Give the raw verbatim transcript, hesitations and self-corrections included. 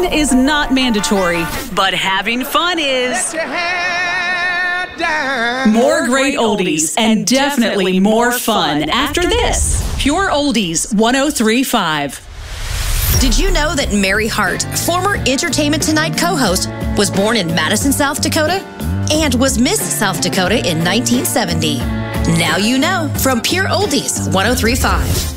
Fun is not mandatory, but having fun is. More great oldies and definitely more fun after this. Pure Oldies one oh three point five. Did you know that Mary Hart, former Entertainment Tonight co-host, was born in Madison, South Dakota, and was Miss South Dakota in nineteen seventy? Now you know from Pure Oldies one oh three point five.